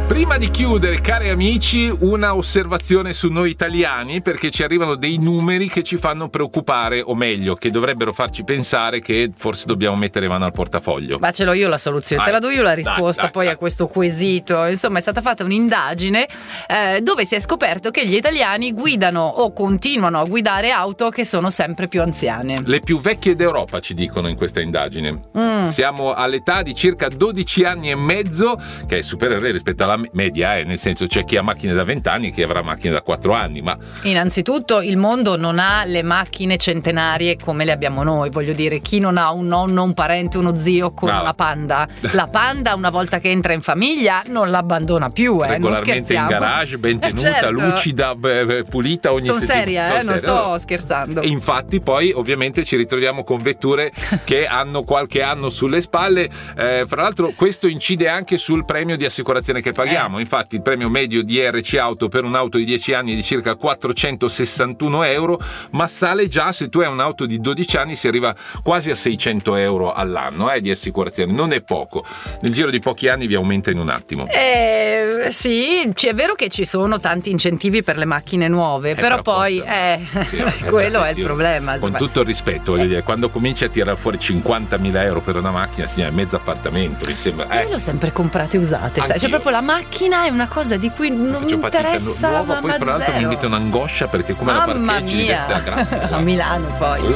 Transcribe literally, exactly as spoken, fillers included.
Prima di chiudere, cari amici, una osservazione su noi italiani, perché ci arrivano dei numeri che ci fanno preoccupare, o meglio, che dovrebbero farci pensare che forse dobbiamo mettere mano al portafoglio. Ma ce l'ho io la soluzione, Vai. te la do io la risposta Dai, dai, poi dai. a questo quesito. Insomma, è stata fatta un'indagine eh, dove si è scoperto che gli italiani guidano o continuano a guidare auto che sono sempre più anziane. Le più vecchie d'Europa, ci dicono in questa indagine. Mm. Siamo all'età di circa dodici anni e mezzo, che è superiore rispetto alla media, eh, nel senso c'è chi ha macchine da venti anni e chi avrà macchine da quattro anni, ma Innanzitutto il mondo non ha le macchine centenarie come le abbiamo noi, voglio dire, chi non ha un nonno, un parente, uno zio con Brava. una Panda, la Panda una volta che entra in famiglia non l'abbandona più, eh, non regolarmente in scherziamo. garage, ben Eh, tenuta, certo. lucida, beh, pulita ogni Sono settimana. seria, eh, Sono non seria. sto scherzando. E infatti poi ovviamente ci ritroviamo con vetture che hanno qualche anno sulle spalle, eh, fra l'altro questo incide anche sul premio di assicurazione che paghiamo. Eh. Infatti il premio medio di R C Auto per un'auto di dieci anni è di circa quattrocentosessantuno euro, ma sale già se tu hai un'auto di dodici anni, si arriva quasi a seicento euro all'anno eh, di assicurazione. Non è poco, nel giro di pochi anni vi aumenta in un attimo. Eh, sì, c- è vero che ci sono tanti incentivi per le macchine nuove, Eh, però, però poi costano. eh, Sì, no, quello cioè, è il sì, problema. Con insomma. tutto il rispetto, voglio dire, quando cominci a tirare fuori cinquantamila euro per una macchina, sì, è mezzo appartamento, mi sembra. Io Eh, le ho sempre comprate usate, sai? Cioè Anch'io. proprio la macchina è una cosa di cui non mi faccio fatica, interessa, nuova, ma poi fra l'altro mi zero. mette un'angoscia perché come la Mamma parcheggi mia, diventa grande. a Milano poi.